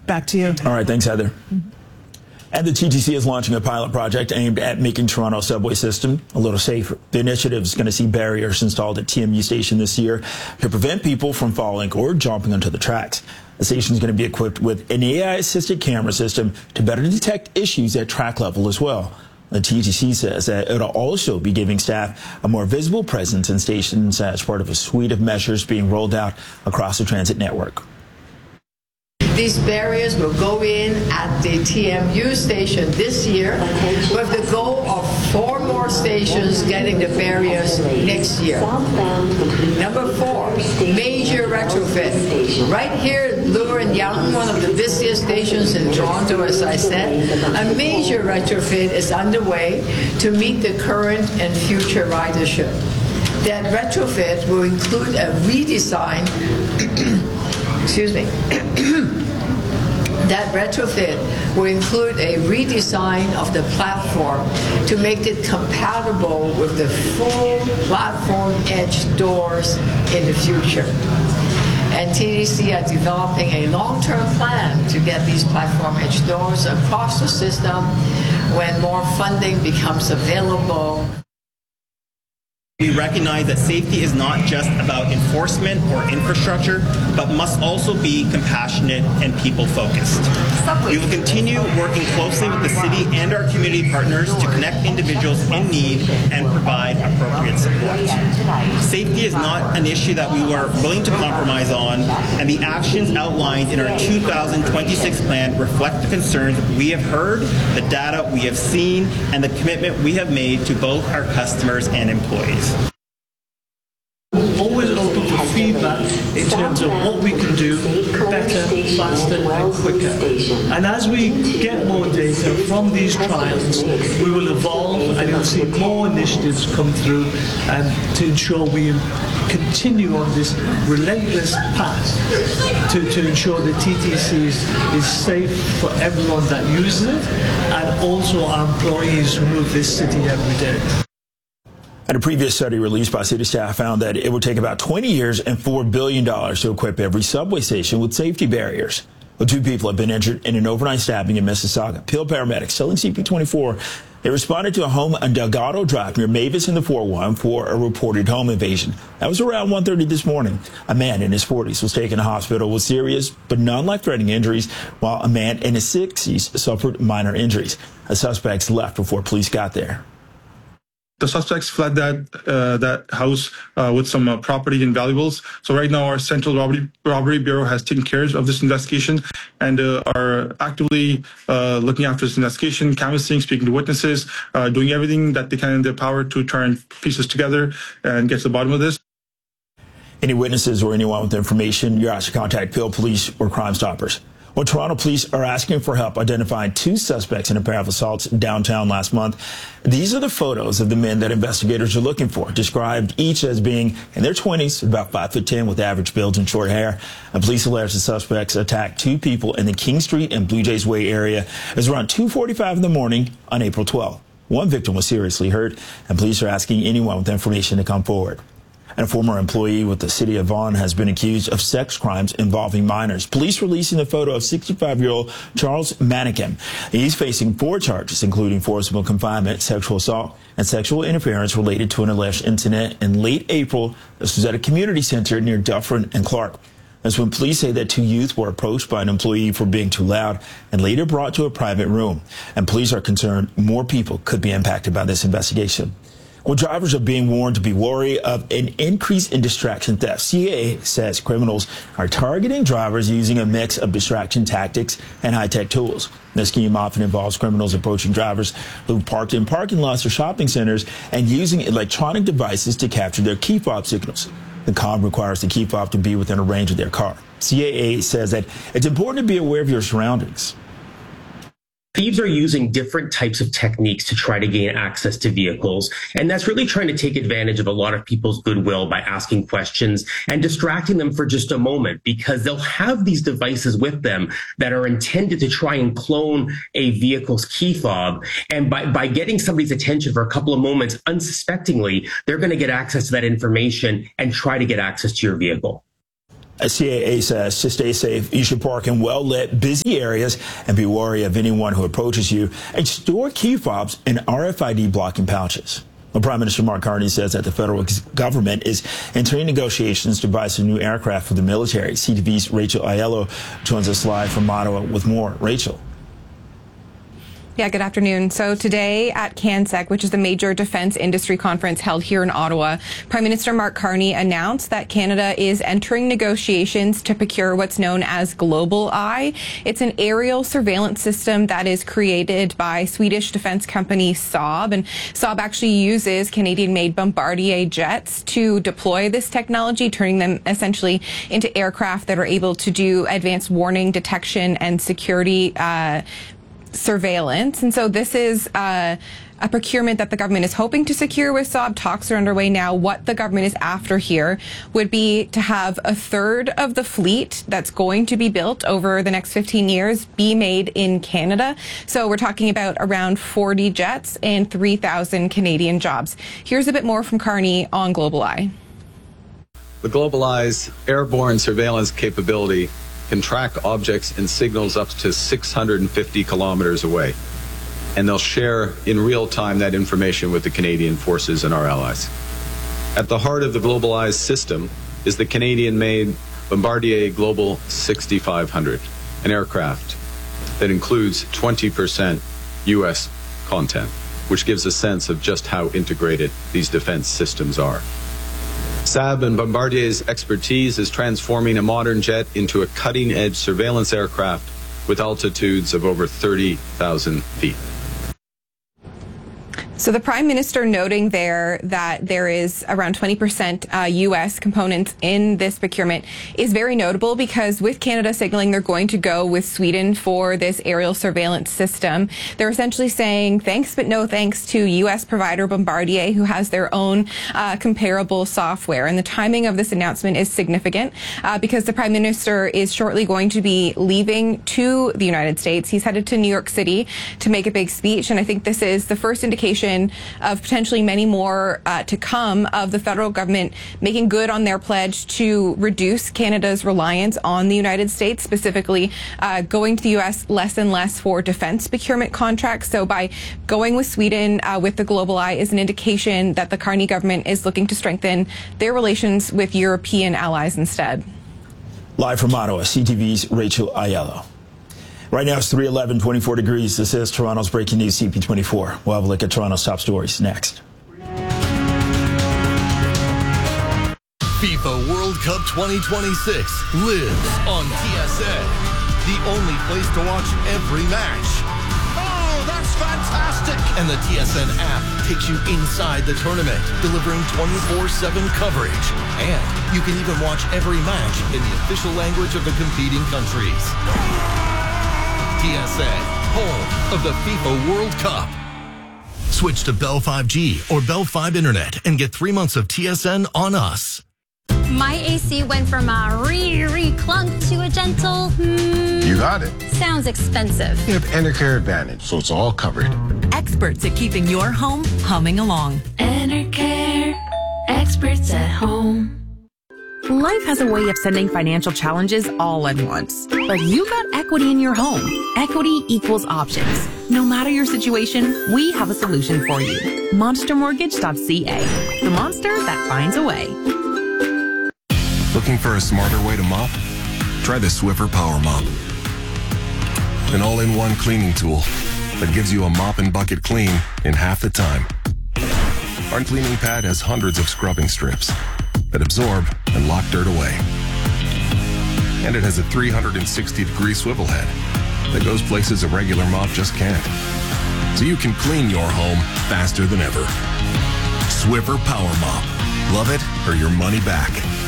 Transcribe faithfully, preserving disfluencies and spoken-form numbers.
Back to you. All right. Thanks, Heather. Mm-hmm. And the T T C is launching a pilot project aimed at making Toronto's subway system a little safer. The initiative is going to see barriers installed at T M U station this year to prevent people from falling or jumping onto the tracks. The station is going to be equipped with an A I-assisted camera system to better detect issues at track level as well. The T T C says that it'll also be giving staff a more visible presence in stations as part of a suite of measures being rolled out across the transit network. These barriers will go in at the T M U station this year with the goal of four more stations getting the barriers next year. Number four, major retrofit. Right here at Bloor and Yonge, one of the busiest stations in Toronto, as I said, a major retrofit is underway to meet the current and future ridership. That retrofit will include a redesign excuse me That retrofit will include a redesign of the platform to make it compatible with the full platform edge doors in the future. And T T C are developing a long-term plan to get these platform edge doors across the system when more funding becomes available. We recognize that safety is not just about enforcement or infrastructure, but must also be compassionate and people-focused. We will continue working closely with the city and our community partners to connect individuals in need and provide appropriate support. Safety is not an issue that we were willing to compromise on, and the actions outlined in our two thousand twenty-six plan reflect the concerns we have heard, the data we have seen, and the commitment we have made to both our customers and employees. Always open for feedback in terms of what we can do better, faster and quicker. And as we get more data from these trials, we will evolve and you'll see more initiatives come through and to ensure we continue on this relentless path to, to ensure the T T C is, is safe for everyone that uses it and also our employees who move this city every day. And a previous study released by city staff found that it would take about twenty years and four billion dollars to equip every subway station with safety barriers. Well, two people have been injured in an overnight stabbing in Mississauga. Peel paramedics telling C P twenty-four they responded to a home on Delgado Drive near Mavis in the four one for a reported home invasion. That was around one thirty this morning. A man in his forties was taken to hospital with serious but non-life-threatening injuries, while a man in his sixties suffered minor injuries. The suspects left before police got there. The suspects fled that uh, that house uh, with some uh, property and valuables. So right now, our Central Robbery, Robbery Bureau has taken care of this investigation and uh, are actively uh, looking after this investigation, canvassing, speaking to witnesses, uh, doing everything that they can in their power to turn pieces together and get to the bottom of this. Any witnesses or anyone with information, you're asked to contact Peel Police or Crime Stoppers. Well, Toronto police are asking for help identifying two suspects in a pair of assaults downtown last month. These are the photos of the men that investigators are looking for, described each as being in their twenties, about five foot ten with average builds and short hair. And police allege the suspects attacked two people in the King Street and Blue Jays Way area. It was around two forty-five in the morning on April twelfth. One victim was seriously hurt, and police are asking anyone with information to come forward. And a former employee with the city of Vaughan has been accused of sex crimes involving minors. Police releasing a photo of sixty-five-year-old Charles Manikin. He's facing four charges, including forcible confinement, sexual assault, and sexual interference related to an alleged incident in late April. This was at a community center near Dufferin and Clark. That's when police say that two youth were approached by an employee for being too loud and later brought to a private room. And police are concerned more people could be impacted by this investigation. Well, drivers are being warned to be wary of an increase in distraction theft. C A A says criminals are targeting drivers using a mix of distraction tactics and high-tech tools. The scheme often involves criminals approaching drivers who parked in parking lots or shopping centers and using electronic devices to capture their key fob signals. The comm requires the key fob to be within a range of their car. C A A says that it's important to be aware of your surroundings. Thieves are using different types of techniques to try to gain access to vehicles, and that's really trying to take advantage of a lot of people's goodwill by asking questions and distracting them for just a moment, because they'll have these devices with them that are intended to try and clone a vehicle's key fob, and by, by getting somebody's attention for a couple of moments unsuspectingly, they're going to get access to that information and try to get access to your vehicle. C A A says to stay safe, you should park in well-lit, busy areas and be wary of anyone who approaches you, and store key fobs in R F I D blocking pouches. Well, Prime Minister Mark Carney says that the federal government is entering negotiations to buy some new aircraft for the military. C T V's Rachel Aiello joins us live from Ottawa with more. Rachel. Yeah, good afternoon. So today at CANSEC, which is the major defense industry conference held here in Ottawa, Prime Minister Mark Carney announced that Canada is entering negotiations to procure what's known as Global Eye. It's an aerial surveillance system that is created by Swedish defense company Saab. And Saab actually uses Canadian-made Bombardier jets to deploy this technology, turning them essentially into aircraft that are able to do advanced warning, detection, and security uh surveillance. And so this is uh, a procurement that the government is hoping to secure with Saab. Talks are underway now. What the government is after here would be to have a third of the fleet that's going to be built over the next fifteen years be made in Canada. So we're talking about around forty jets and three thousand Canadian jobs. Here's a bit more from Carney on Global Eye. The Global Eye's airborne surveillance capability can track objects and signals up to six hundred fifty kilometers away. And they'll share in real time that information with the Canadian forces and our allies. At the heart of the Global Eyes system is the Canadian-made Bombardier Global sixty-five hundred, an aircraft that includes twenty percent U S content, which gives a sense of just how integrated these defense systems are. Saab and Bombardier's expertise is transforming a modern jet into a cutting-edge surveillance aircraft with altitudes of over thirty thousand feet. So the Prime Minister noting there that there is around twenty percent uh, U S components in this procurement is very notable, because with Canada signaling they're going to go with Sweden for this aerial surveillance system, they're essentially saying thanks but no thanks to U S provider Bombardier, who has their own uh, comparable software. And the timing of this announcement is significant uh, because the Prime Minister is shortly going to be leaving to the United States. He's headed to New York City to make a big speech, and I think this is the first indication of potentially many more uh, to come of the federal government making good on their pledge to reduce Canada's reliance on the United States, specifically uh, going to the U S less and less for defense procurement contracts. So by going with Sweden uh, with the Global Eye is an indication that the Carney government is looking to strengthen their relations with European allies instead. Live from Ottawa, C T V's Rachel Aiello. Right now it's three eleven, twenty-four degrees. This is Toronto's Breaking News, C P twenty-four. We'll have a look at Toronto's top stories next. FIFA World Cup twenty twenty-six lives on T S N, the only place to watch every match. Oh, that's fantastic! And the T S N app takes you inside the tournament, delivering twenty-four seven coverage. And you can even watch every match in the official language of the competing countries. T S N, home of the FIFA World Cup. Switch to Bell five G or Bell five Internet and get three months of T S N on us. My A C went from a re-re clunk to a gentle hmm. You got it. Sounds expensive. You have Enercare Advantage, so it's all covered. Experts at keeping your home humming along. Enercare, experts at home. Life has a way of sending financial challenges all at once. But you got equity in your home. Equity equals options. No matter your situation, we have a solution for you. monster mortgage dot c a. The monster that finds a way. Looking for a smarter way to mop? Try the Swiffer Power Mop. An all-in-one cleaning tool that gives you a mop and bucket clean in half the time. Our cleaning pad has hundreds of scrubbing strips that absorb and lock dirt away. And it has a three hundred sixty degree swivel head that goes places a regular mop just can't. So you can clean your home faster than ever. Swiffer Power Mop. Love it or your money back.